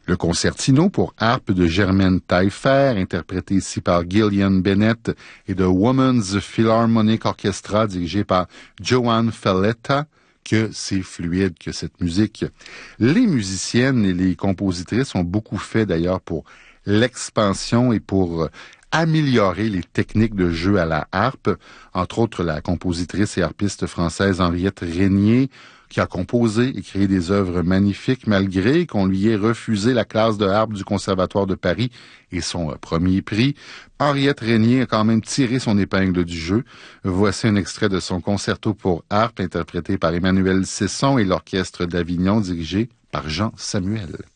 Le concertino pour harpe de Germaine Taillefer, interprété ici par Gillian Bennett, et de Women's Philharmonic Orchestra, dirigé par Joan Falletta, que c'est fluide que cette musique. Les musiciennes et les compositrices ont beaucoup fait d'ailleurs pour l'expansion et pour améliorer les techniques de jeu à la harpe, entre autres la compositrice et harpiste française Henriette Régnier, qui a composé et créé des œuvres magnifiques malgré qu'on lui ait refusé la classe de harpe du Conservatoire de Paris et son premier prix. Henriette Régnier a quand même tiré son épingle du jeu. Voici un extrait de son concerto pour harpe interprété par Emmanuel Cesson et l'Orchestre d'Avignon dirigé par Jean Samuel.